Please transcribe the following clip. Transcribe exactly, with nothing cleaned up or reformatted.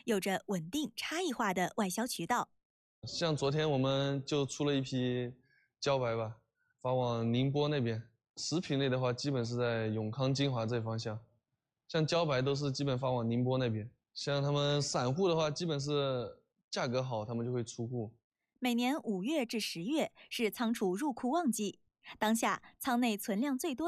有着稳定差异化的外销渠道。 像昨天我们就出了一批茭白吧，发往宁波那边。食品类的话，基本是在永康、金华这方向。像茭白都是基本发往宁波那边。像他们散户的话，基本是价格好，他们就会出户。 每年五月至十月是仓储入库旺季，当下仓内存量最多。